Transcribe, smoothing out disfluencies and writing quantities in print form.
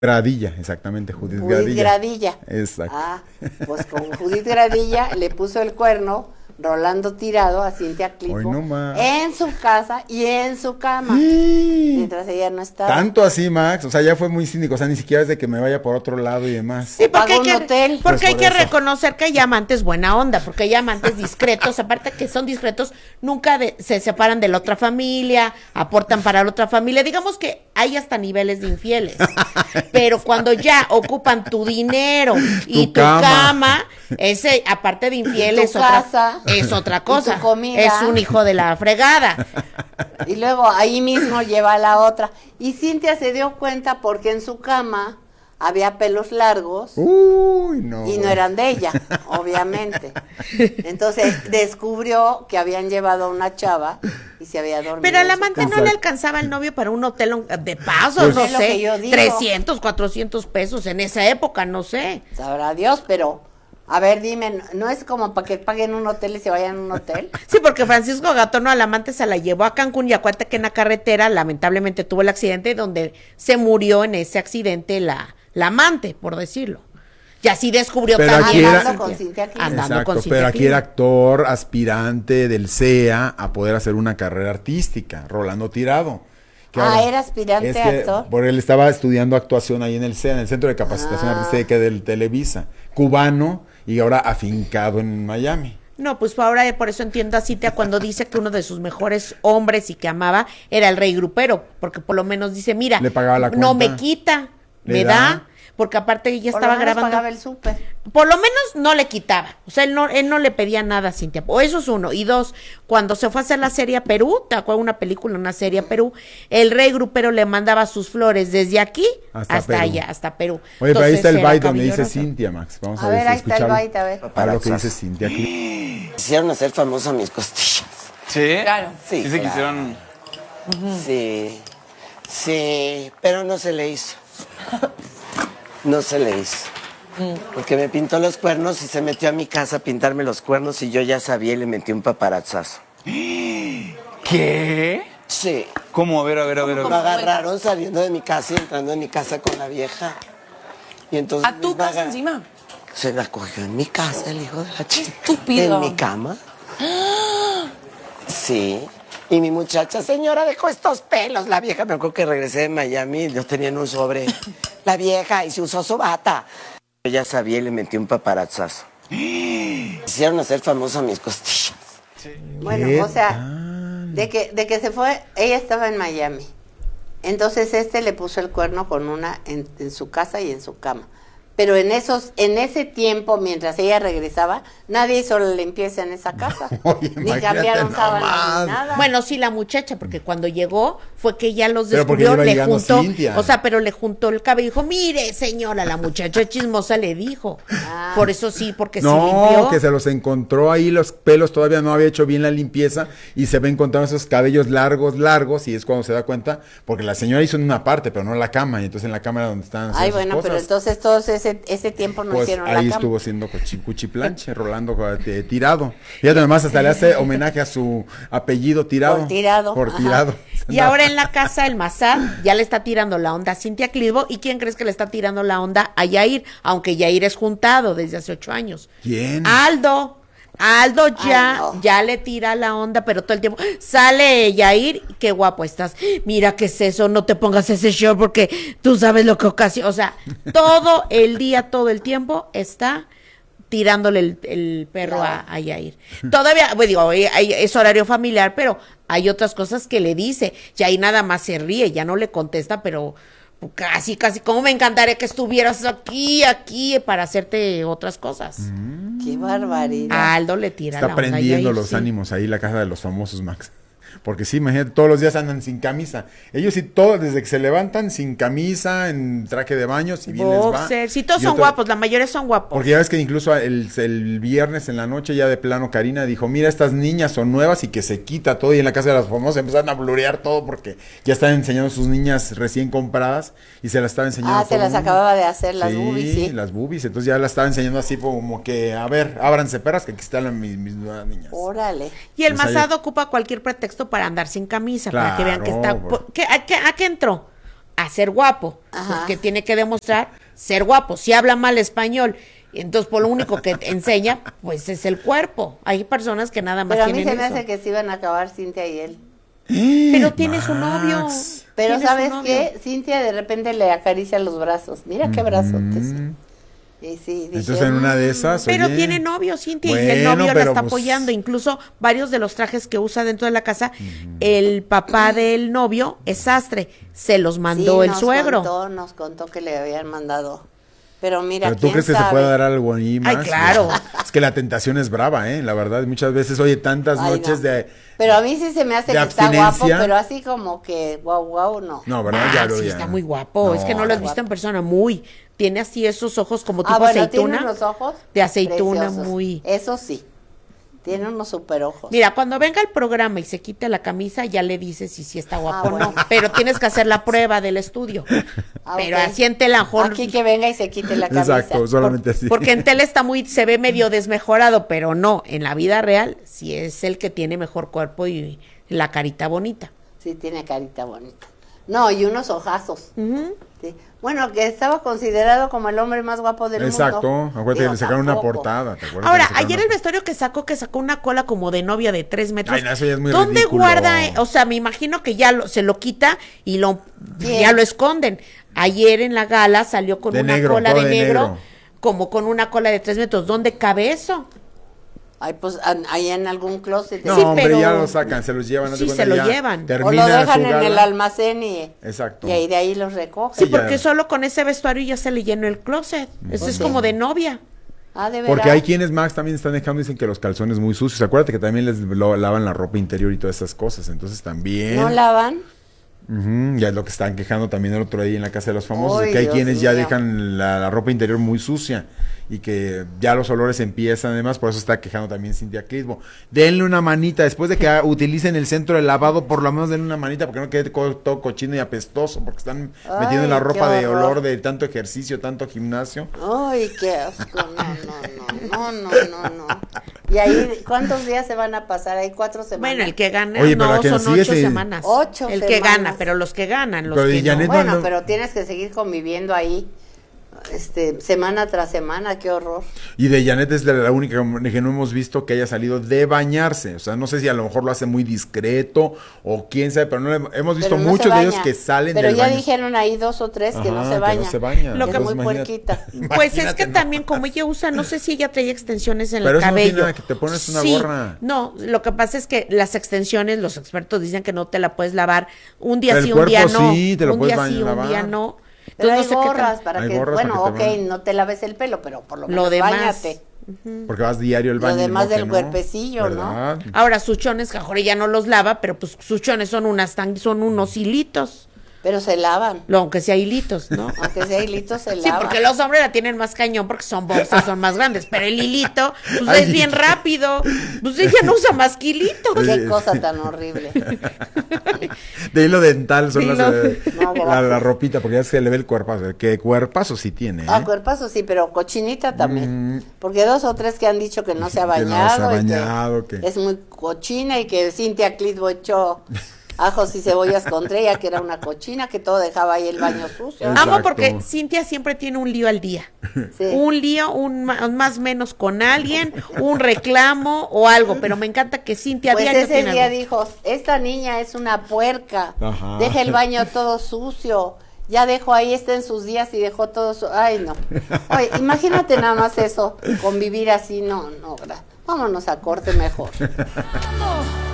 Gradilla, exactamente, Judith Judith Gradilla. Exacto. Pues con Judith Gradilla le puso el cuerno Rolando Tirado a Cintia Clitbo en su casa y en su cama, mientras ella no estaba. Tanto así, Max, o sea, ya fue muy cínico, o sea, ni siquiera es de que me vaya por otro lado y demás. Sí, porque hay que eso. reconocer que hay amantes buena onda, porque hay amantes discretos, aparte que son discretos, nunca se separan de la otra familia, aportan para la otra familia, digamos que hay hasta niveles de infieles, pero cuando ya ocupan tu dinero y tu cama, ese, aparte de infieles, es otra cosa, es un hijo de la fregada. Y luego ahí mismo lleva a la otra. Y Cintia se dio cuenta porque en su cama había pelos largos y no eran de ella, obviamente. Entonces descubrió que habían llevado a una chava y se había dormido. Pero al amante no le alcanzaba el novio para un hotel de paso, pues, no sé, 300, 400 pesos en esa época, no sé. Sabrá Dios, pero... A ver, dime, ¿no es como para que paguen un hotel y se vayan a un hotel? Sí, porque Francisco Gatono al amante se la llevó a Cancún y acuérdate que en la carretera lamentablemente tuvo el accidente donde se murió en ese accidente la amante, por decirlo. Y así descubrió también andando con Cintia Clitbo. Pero aquí era actor, aspirante del CEA a poder hacer una carrera artística, Rolando Tirado. Era aspirante actor. Porque él estaba estudiando actuación ahí en el CEA, en el Centro de Capacitación Artística del Televisa, cubano y ahora afincado en Miami. No, pues ahora por eso entiendo a Cintia cuando dice que uno de sus mejores hombres y que amaba era el rey grupero, porque por lo menos dice, mira, le pagaba la cuenta, no me quita, me da, porque aparte ella estaba grabando. Pagaba el súper. Por lo menos no le quitaba, o sea, él no le pedía nada a Cintia, o eso es uno, y dos, cuando se fue a hacer la serie a Perú, ¿te acuerdas? Una película, una serie a Perú, el rey grupero le mandaba sus flores desde aquí hasta allá, hasta Perú. Oye, pero ahí está el byte donde dice Cintia, Max, vamos a ver ahí está el byte, a ver. Para lo que dice Cintia aquí. Quisieron hacer famosa mis costillas. ¿Sí? Claro. Sí, se quisieron... Sí, pero no se le hizo. No se le hizo. Porque me pintó los cuernos y se metió a mi casa a pintarme los cuernos y yo ya sabía y le metí un paparazzazo. ¿Qué? Sí. ¿Cómo? A ver. Lo agarraron saliendo de mi casa y entrando en mi casa con la vieja. Y entonces ¿A tu casa encima? Se la cogió en mi casa el hijo de la chica. Estúpido. En mi cama. Sí. Y mi muchacha, señora, dejó estos pelos. La vieja, me acuerdo que regresé de Miami y yo tenía en un sobre. La vieja, y se usó su bata. Yo ya sabía y le metí un paparazzazo. Quisieron hacer famosa mis costillas. Sí. Bueno, o sea, de que se fue, ella estaba en Miami. Entonces le puso el cuerno con una en su casa y en su cama. Pero en ese tiempo, mientras ella regresaba, nadie hizo la limpieza en esa casa. Oye, ni cambiaron sábanas ni nada. Bueno, sí, la muchacha, porque cuando llegó fue que ya los descubrió, le juntó, o sea, pero le juntó el cabello y dijo, mire, señora, la muchacha chismosa le dijo. Por eso sí, porque no, sí limpió. que se los encontró ahí, los pelos todavía no había hecho bien la limpieza y se ve encontrando esos cabellos largos y es cuando se da cuenta, porque la señora hizo en una parte, pero no en la cama, y entonces en la cama era donde estaban sus bueno, cosas. Pero entonces todos ese tiempo no pues hicieron la cama. Ahí estuvo siendo cuchiplanche, Rolando Tirado. Fíjate, además hasta le hace homenaje a su apellido Tirado. Por tirado. Y ahora en la casa el Massad ya le está tirando la onda a Cintia Clitbo. ¿Y quién crees que le está tirando la onda a Yair? Aunque Yair es juntado desde hace 8 años. ¿Quién? Aldo ya le tira la onda, pero todo el tiempo sale Yair, qué guapo estás. Mira qué es eso, no te pongas ese short porque tú sabes lo que ocasiona. O sea, todo el día, todo el tiempo está tirándole el perro a Yair. Todavía, pues digo, es horario familiar, pero hay otras cosas que le dice. Yair nada más se ríe, ya no le contesta, pero casi, como me encantaría que estuvieras aquí, para hacerte otras cosas. Qué barbaridad. A Aldo le tira la onda. Está prendiendo los ánimos ahí, la casa de los famosos, Max. Porque sí, imagínate, todos los días andan sin camisa. Ellos sí, todos, desde que se levantan, sin camisa, en traje de baño, si bien les va. Sí, todos son guapos, la mayoría son guapos. Porque ya ves que incluso el viernes en la noche, ya de plano, Karina dijo, mira, estas niñas son nuevas y que se quita todo. Y en la casa de las famosas empezaron a blurear todo porque ya están enseñando sus niñas recién compradas y se las estaba enseñando. Se las acababa de hacer las boobies, sí. Las boobies, entonces ya las estaba enseñando así como que, a ver, ábranse perras que aquí están mis nuevas niñas. Órale. Y el Massad ocupa cualquier pretexto para andar sin camisa, claro, para que vean que está... ¿A qué entró? a ser guapo, porque tiene que demostrar ser guapo. Si habla mal español, entonces por lo único que enseña, pues es el cuerpo. Hay personas que nada más pero tienen eso. Pero a mí se me hace que se iban a acabar Cintia y él. Pero tiene su novio. Pero ¿sabes qué? Cintia de repente le acaricia los brazos. Mira qué brazotes. Y sí, dije, entonces en una de esas, pero oye, tiene novio, Cintia, y bueno, el novio la está pues, apoyando. Incluso varios de los trajes que usa dentro de la casa, el papá del novio es sastre. Se los mandó el suegro. Nos contó que le habían mandado. Pero mira, ¿pero tú crees que se puede dar algo ahí más? Ay, claro. Es que la tentación es brava, la verdad. Muchas veces, oye, tantas noches de... Pero a mí sí se me hace que está guapo, pero así como que guau, no. No, ¿verdad? Sí, está muy guapo. Es que no lo has visto en persona, tiene así esos ojos como tipo aceituna. Tiene unos ojos de aceituna preciosos. muy. Eso sí. Tiene unos super ojos. Mira, cuando venga el programa y se quite la camisa, ya le dices si está guapo o no. Pero tienes que hacer la prueba del estudio. Pero así en tela, aquí que venga y se quite la camisa. Exacto, solamente así. Porque en tela se ve medio desmejorado, pero no, en la vida real sí es el que tiene mejor cuerpo y la carita bonita. Sí, tiene carita bonita. No, y unos ojazos. Sí. Bueno, que estaba considerado como el hombre más guapo del mundo. Exacto, acuérdate que le sacaron una portada. ¿te acuerdas? Ahora, ayer el vestuario que sacó una cola como de novia de 3 metros. Ay, no, eso ya es muy ¿Dónde ridículo. guarda? O sea, me imagino que ya se lo quita y ya lo esconden. Ayer en la gala salió con una cola de negro, como con una cola de 3 metros. ¿Dónde cabe eso? Ay, pues ahí en algún closet. No, sí, hombre, pero ya lo sacan, se los llevan. Sí, se lo llevan. O lo dejan en el almacén y de ahí los recogen. Sí, porque solo con ese vestuario ya se le llenó el closet. Eso es como de novia. ¿De verdad? Porque hay quienes, Max, también están dejando, dicen que los calzones muy sucios. Acuérdate que también lavan la ropa interior y todas esas cosas. Entonces también... ¿No lavan? Ya es lo que están quejando también el otro día en la Casa de los Famosos, Ay, que hay Dios quienes ya mío. dejan la ropa interior muy sucia y que ya los olores empiezan, además, por eso está quejando también Cintia Clitbo. Denle una manita, después de que utilicen el centro de lavado, por lo menos denle una manita, porque no quede todo cochino y apestoso, porque están metiendo la ropa de olor de tanto ejercicio, tanto gimnasio. Ay, qué asco, no. ¿Y ahí cuántos días se van a pasar? ¿Hay 4 semanas? Bueno, el que gana, Oye, no, pero son 8 semanas. 8 el semanas. que gana, pero los que ganan, los Pero que Janet no. Bueno, pero tienes que seguir conviviendo ahí, semana tras semana, qué horror. Y de Janet es la única que no hemos visto que haya salido de bañarse. O sea, no sé si a lo mejor lo hace muy discreto o quién sabe, pero hemos visto Pero no muchos se de ellos baña. que salen pero del ya baño. dijeron ahí 2 o 3 que no se Que bañan. no se bañan. Lo que es muy Imagínate. puerquita. Pues es Imagínate, que también como ella usa, no sé si ella trae extensiones en Pero el eso no tiene cabello. nada, que te pones una Sí, gorra. No, lo que pasa es que las extensiones, los expertos dicen que no te la puedes lavar un día Pero el sí, un día cuerpo no. sí, te lo un puedes día sí, lavar. un día no. Pero hay Entonces, no sé qué tal. gorras para Hay que, gorras bueno, para que te ok, no te laves el pelo, pero por lo menos Lo demás. báñate. Porque vas diario al Lo baño. demás ¿no? Que del no, cuerpecillo, ¿no? ¿verdad? Ahora sus chones, Jorge ya no los lava, pero pues sus chones son unos hilitos. Pero se lavan. Aunque sea hilitos, ¿no? Aunque sea hilito, se Sí, lavan. porque los hombres la tienen más cañón porque son bolsas, son más grandes, pero el hilito, pues Ay, es bien rápido. Pues ella no usa más que hilitos. Qué cosa tan horrible. De hilo dental son Hilo- las No, gracias. la ropita, porque ya se le ve el cuerpazo. Que cuerpazo sí tiene. Cuerpazo sí, pero cochinita también. Porque 2 o 3 que han dicho que no se ha Que no se bañado. ha y que bañado, que- es muy cochina y que Cintia Clitbo echó ajos y cebollas contra ella, que era una cochina, que todo dejaba ahí el baño sucio. Exacto. Amo porque Cintia siempre tiene un lío al día. Sí. Un lío, más o menos con alguien, un reclamo o algo, pero me encanta que Cintia Pues diario ese tiene día algo. dijo, esta niña es una puerca, Ajá. deja el baño todo sucio, ya dejó ahí, está en sus días y dejó todo ay no. Oye, imagínate nada más eso, convivir así, no, vámonos a corte mejor.